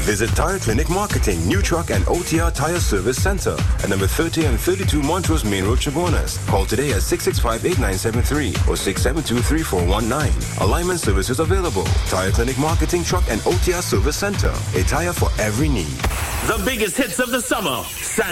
Visit Tire Clinic Marketing, New Truck and OTR Tire Service Center at number 30 and 32 Montrose Main Road, Chabonas. Call today at 665-8973 or 672-3419. Alignment services available. Tire Clinic Marketing, Truck and OTR Service Center. A tire for every need. The biggest hits of the summer.